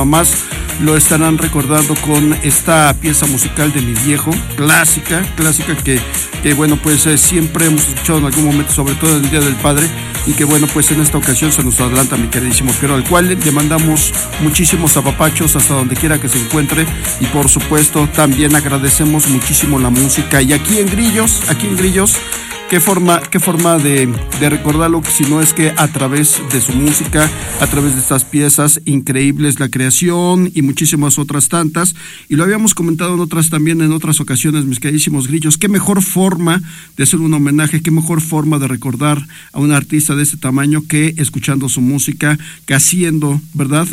Mamás lo estarán recordando con esta pieza musical de Mi Viejo, clásica que bueno, pues siempre hemos escuchado en algún momento, sobre todo el Día del Padre, y que bueno, pues en esta ocasión se nos adelanta mi queridísimo Piero, al cual le mandamos muchísimos apapachos hasta donde quiera que se encuentre, y por supuesto también agradecemos muchísimo la música. Y aquí en Grillos, qué forma de recordarlo, si no es que a través de su música, a través de estas piezas increíbles, la creación y muchísimas otras tantas. Y lo habíamos comentado en otras ocasiones, mis queridísimos Grillos, qué mejor forma de hacer un homenaje, qué mejor forma de recordar a un artista de este tamaño que escuchando su música, que haciendo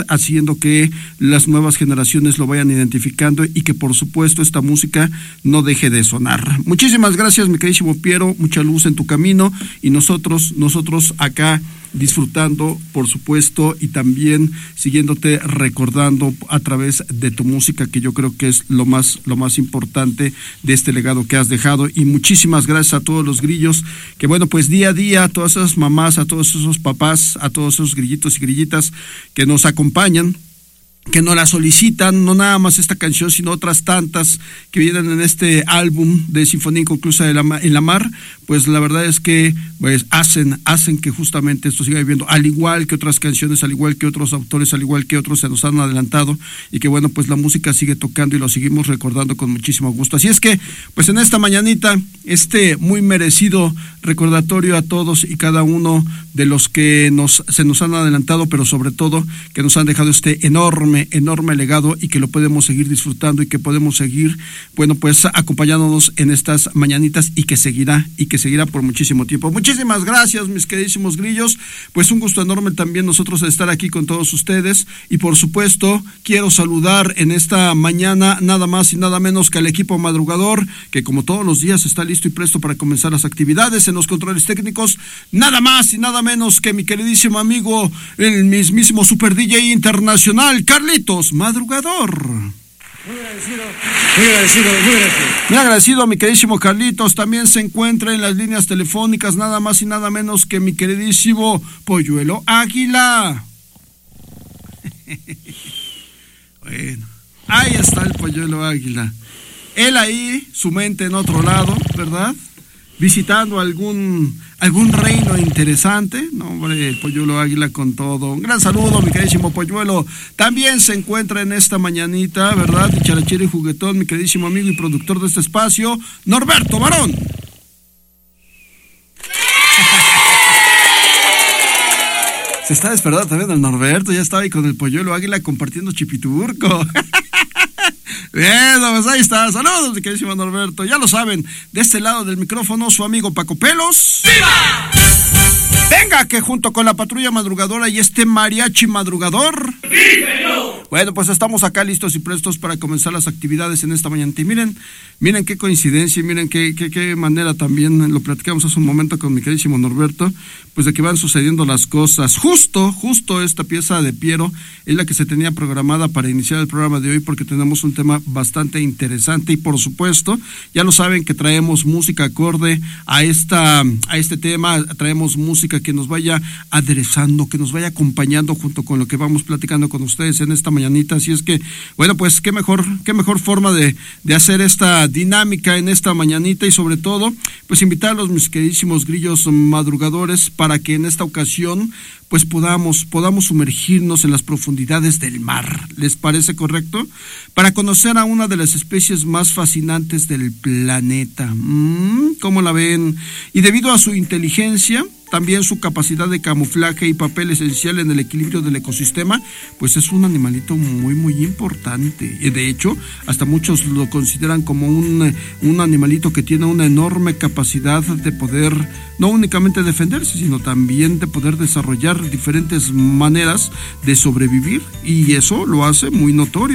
que las nuevas generaciones lo vayan identificando y que por supuesto esta música no deje de sonar. Muchísimas gracias, mi queridísimo Piero, mucha luz en tu camino, y nosotros acá disfrutando, por supuesto, y también siguiéndote, recordando a través de tu música, que yo creo que es lo más importante de este legado que has dejado. Y muchísimas gracias a todos los grillos, que bueno, pues día a día, a todas esas mamás, a todos esos papás, a todos esos grillitos y grillitas que nos acompañan, que nos la solicitan, no nada más esta canción, sino otras tantas que vienen en este álbum de Sinfonía Inconclusa en la Mar. Pues la verdad es que pues hacen que justamente esto siga viviendo, al igual que otras canciones, al igual que otros autores, al igual que otros se nos han adelantado, y que bueno, pues la música sigue tocando y lo seguimos recordando con muchísimo gusto. Así es que, pues en esta mañanita, muy merecido recordatorio a todos y cada uno de los que se nos han adelantado, pero sobre todo que nos han dejado este enorme legado, y que lo podemos seguir disfrutando y que podemos seguir, bueno, pues acompañándonos en estas mañanitas, y que seguirá por muchísimo tiempo. Muchísimas gracias, mis queridísimos grillos, pues un gusto enorme también nosotros de estar aquí con todos ustedes, y por supuesto quiero saludar en esta mañana nada más y nada menos que al equipo madrugador, que como todos los días está listo y presto para comenzar las actividades en los controles técnicos, nada más y nada menos que mi queridísimo amigo, el mismísimo Super DJ Internacional, Carlitos Madrugador. Muy agradecido a mi queridísimo Carlitos. También se encuentra en las líneas telefónicas nada más y nada menos que mi queridísimo Polluelo Águila. Bueno, ahí está el Polluelo Águila. Él ahí, su mente en otro lado, ¿verdad? Visitando algún reino interesante. No, hombre, el Polluelo Águila con todo. Un gran saludo, mi queridísimo Polluelo. También se encuentra en esta mañanita, ¿verdad? Dicharachero y juguetón, mi queridísimo amigo y productor de este espacio, Norberto Barón. Se está despertando también el Norberto, ya estaba ahí con el Polluelo Águila compartiendo chipiturco. Bien, pues ahí está. Saludos, mi queridísimo Norberto. Ya lo saben, de este lado del micrófono, su amigo Paco Pelos. ¡Viva! Venga, que junto con la patrulla madrugadora y este mariachi madrugador. ¡Vívelo! Bueno, pues estamos acá listos y prestos para comenzar las actividades en esta mañana. Y miren qué coincidencia, y miren qué manera también, lo platicamos hace un momento con mi queridísimo Norberto, pues de que van sucediendo las cosas. Justo esta pieza de Piero es la que se tenía programada para iniciar el programa de hoy, porque tenemos un tema bastante interesante, y por supuesto, ya lo saben que traemos música acorde a este tema, traemos música que nos vaya aderezando, que nos vaya acompañando junto con lo que vamos platicando con ustedes en esta mañanita. Así es que, bueno, pues qué mejor forma de hacer esta dinámica en esta mañanita, y sobre todo, pues invitar a los mis queridísimos grillos madrugadores para que en esta ocasión pues podamos sumergirnos en las profundidades del mar. ¿Les parece correcto? Para conocer a una de las especies más fascinantes del planeta. ¿Cómo la ven? Y debido a su inteligencia, también su capacidad de camuflaje y papel esencial en el equilibrio del ecosistema, pues es un animalito muy, muy importante. De hecho, hasta muchos lo consideran como un animalito que tiene una enorme capacidad de poder, no únicamente defenderse, sino también de poder desarrollar diferentes maneras de sobrevivir, y eso lo hace muy notorio.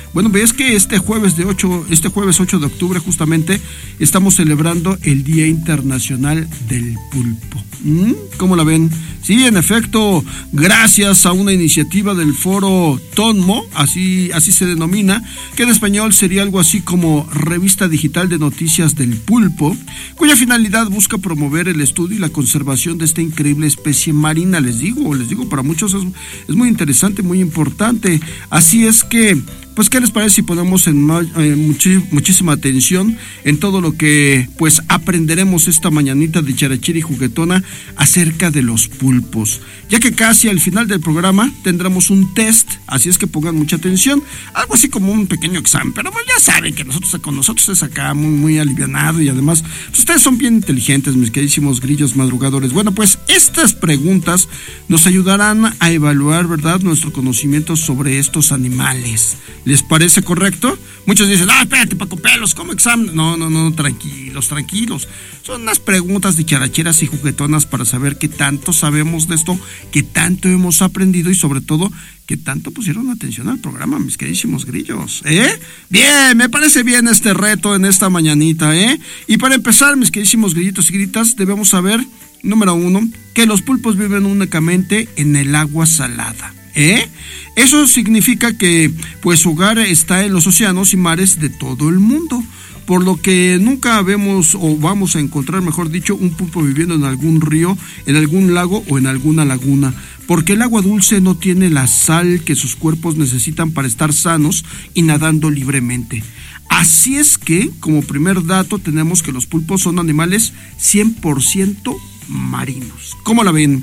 Bueno, ves que este jueves 8 de octubre justamente estamos celebrando el Día Internacional del Pulpo. ¿Cómo la ven? Sí, en efecto, gracias a una iniciativa del foro TONMO, así se denomina, que en español sería algo así como Revista Digital de Noticias del Pulpo, cuya finalidad busca promover el estudio y la conservación de esta increíble especie marina. Les digo, para muchos es muy interesante, muy importante. Así es que, pues, ¿qué les parece si ponemos muchísima atención en todo lo que, pues, aprenderemos esta mañanita de charachera y juguetona acerca de los pulpos? Ya que casi al final del programa tendremos un test, así es que pongan mucha atención, algo así como un pequeño examen, pero pues ya saben que con nosotros es acá muy alivianado y además, pues, ustedes son bien inteligentes, mis queridísimos grillos madrugadores. Bueno, pues, estas preguntas nos ayudarán a evaluar, ¿verdad?, nuestro conocimiento sobre estos animales. ¿Les parece correcto? Muchos dicen, espérate, Paco Pelos, ¿cómo examen? No, tranquilos. Son unas preguntas de characheras y juguetonas para saber qué tanto sabemos de esto, qué tanto hemos aprendido y sobre todo, qué tanto pusieron atención al programa, mis queridísimos grillos, Bien, me parece bien este reto en esta mañanita, Y para empezar, mis queridísimos grillitos y gritas, debemos saber, número 1, que los pulpos viven únicamente en el agua salada. Eso significa que, pues, su hogar está en los océanos y mares de todo el mundo, por lo que nunca vemos o vamos a encontrar, mejor dicho, un pulpo viviendo en algún río, en algún lago o en alguna laguna, porque el agua dulce no tiene la sal que sus cuerpos necesitan para estar sanos y nadando libremente. Así es que, como primer dato, tenemos que los pulpos son animales 100% marinos. ¿Cómo la ven?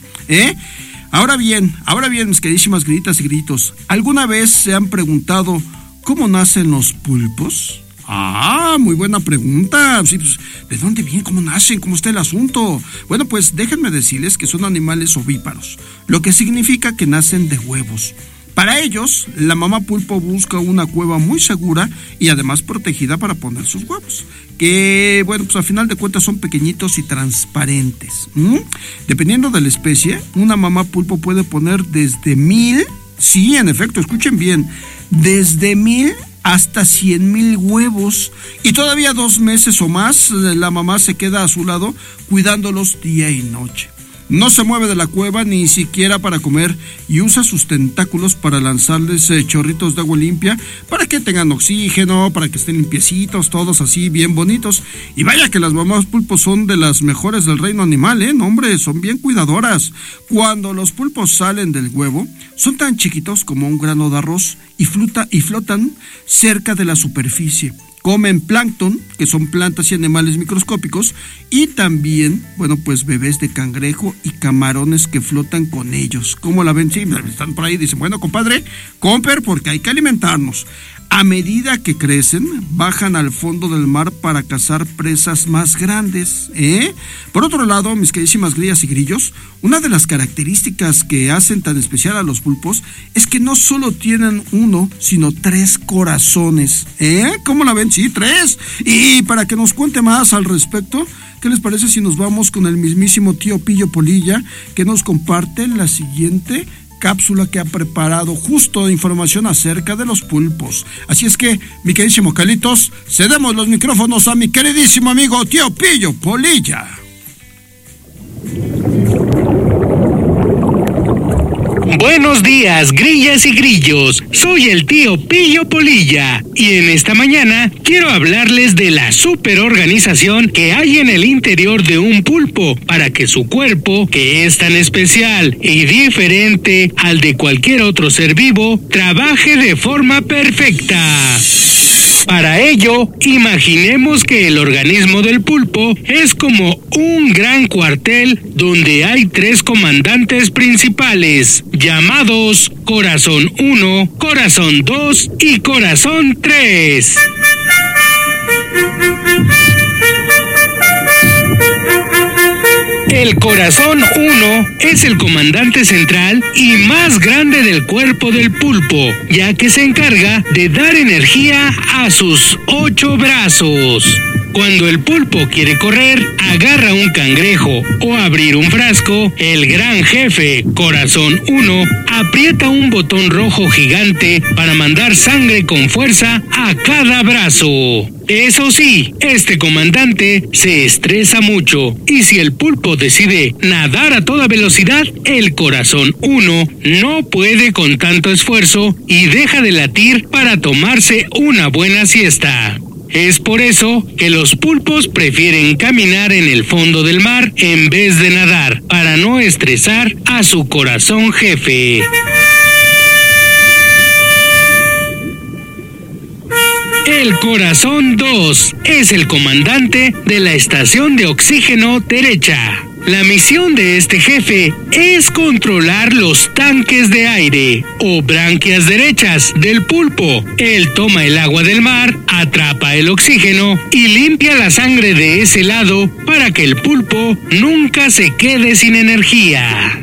Ahora bien, mis queridísimas grillitas y grillitos, ¿alguna vez se han preguntado cómo nacen los pulpos? Muy buena pregunta. Sí, pues, ¿de dónde vienen? ¿Cómo nacen? ¿Cómo está el asunto? Bueno, pues déjenme decirles que son animales ovíparos, lo que significa que nacen de huevos. Para ellos, la mamá pulpo busca una cueva muy segura y además protegida para poner sus huevos, que, bueno, pues al final de cuentas son pequeñitos y transparentes. Dependiendo de la especie, una mamá pulpo puede poner desde 1000, sí, en efecto, escuchen bien, desde 1000 hasta 100,000 huevos, y todavía 2 meses o más la mamá se queda a su lado cuidándolos día y noche. No se mueve de la cueva ni siquiera para comer y usa sus tentáculos para lanzarles chorritos de agua limpia para que tengan oxígeno, para que estén limpiecitos, todos así bien bonitos. Y vaya que las mamás pulpos son de las mejores del reino animal, No, hombre, son bien cuidadoras. Cuando los pulpos salen del huevo, son tan chiquitos como un grano de arroz y flotan cerca de la superficie. Comen plancton, que son plantas y animales microscópicos, y también, bueno, pues bebés de cangrejo y camarones que flotan con ellos. ¿Cómo la ven? Sí, están por ahí, dicen, bueno, compadre, compre porque hay que alimentarnos. A medida que crecen, bajan al fondo del mar para cazar presas más grandes, Por otro lado, mis queridísimas grillas y grillos, una de las características que hacen tan especial a los pulpos es que no solo tienen 1, sino 3 corazones, ¿Cómo la ven? Sí, 3. Y para que nos cuente más al respecto, ¿qué les parece si nos vamos con el mismísimo tío Pillo Polilla, que nos comparte la siguiente cápsula que ha preparado justo de información acerca de los pulpos? Así es que, mi queridísimo Calitos, cedemos los micrófonos a mi queridísimo amigo tío Pillo Polilla. Buenos días, grillas y grillos. Soy el tío Pillo Polilla y en esta mañana quiero hablarles de la superorganización que hay en el interior de un pulpo para que su cuerpo, que es tan especial y diferente al de cualquier otro ser vivo, trabaje de forma perfecta. Para ello, imaginemos que el organismo del pulpo es como un gran cuartel donde hay 3 comandantes principales, llamados Corazón 1, Corazón 2 y Corazón 3. El corazón 1 es el comandante central y más grande del cuerpo del pulpo, ya que se encarga de dar energía a sus 8 brazos. Cuando el pulpo quiere correr, agarra un cangrejo o abrir un frasco, el gran jefe, corazón 1, aprieta un botón rojo gigante para mandar sangre con fuerza a cada brazo. Eso sí, este comandante se estresa mucho y si el pulpo decide nadar a toda velocidad, el corazón 1 no puede con tanto esfuerzo y deja de latir para tomarse una buena siesta. Es por eso que los pulpos prefieren caminar en el fondo del mar en vez de nadar, para no estresar a su corazón jefe. El corazón 2 es el comandante de la estación de oxígeno derecha. La misión de este jefe es controlar los tanques de aire o branquias derechas del pulpo. Él toma el agua del mar, atrapa el oxígeno y limpia la sangre de ese lado para que el pulpo nunca se quede sin energía.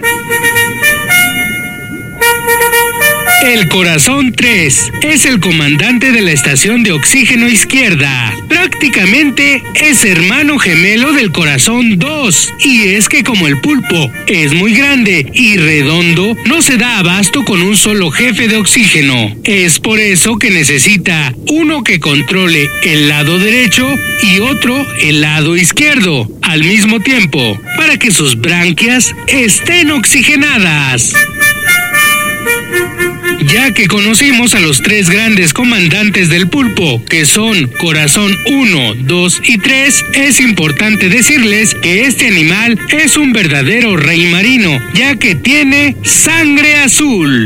El corazón 3 es el comandante de la estación de oxígeno izquierda. Prácticamente es hermano gemelo del corazón 2. Y es que como el pulpo es muy grande y redondo, no se da abasto con un solo jefe de oxígeno. Es por eso que necesita uno que controle el lado derecho y otro el lado izquierdo al mismo tiempo, para que sus branquias estén oxigenadas. Ya que conocimos a los 3 grandes comandantes del pulpo, que son corazón 1, 2 y 3, es importante decirles que este animal es un verdadero rey marino, ya que tiene sangre azul.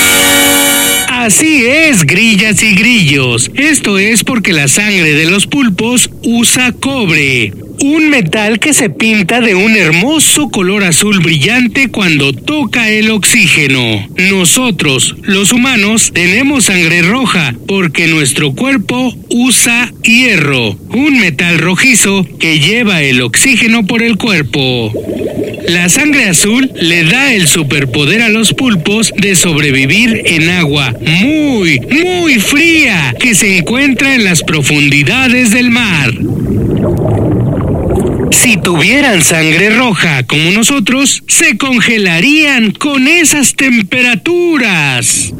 Así es, grillas y grillos. Esto es porque la sangre de los pulpos usa cobre, un metal que se pinta de un hermoso color azul brillante cuando toca el oxígeno. Nosotros, los humanos, tenemos sangre roja porque nuestro cuerpo usa hierro, un metal rojizo que lleva el oxígeno por el cuerpo. La sangre azul le da el superpoder a los pulpos de sobrevivir en agua muy, muy fría que se encuentra en las profundidades del mar. Si tuvieran sangre roja como nosotros, se congelarían con esas temperaturas.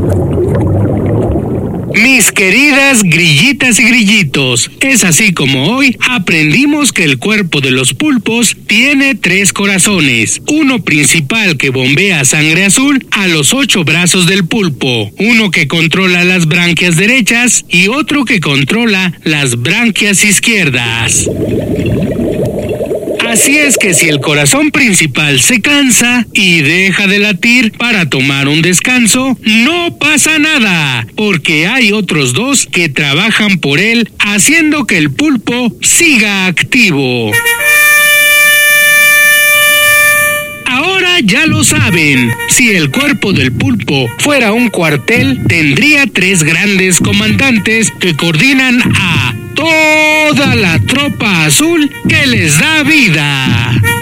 Mis queridas grillitas y grillitos, es así como hoy aprendimos que el cuerpo de los pulpos tiene 3 corazones, uno principal que bombea sangre azul a los 8 brazos del pulpo, uno que controla las branquias derechas y otro que controla las branquias izquierdas. Así es que si el corazón principal se cansa y deja de latir para tomar un descanso, no pasa nada, porque hay otros 2 que trabajan por él, haciendo que el pulpo siga activo. Ahora ya lo saben, si el cuerpo del pulpo fuera un cuartel, tendría 3 grandes comandantes que coordinan a toda la tropa azul que les da vida.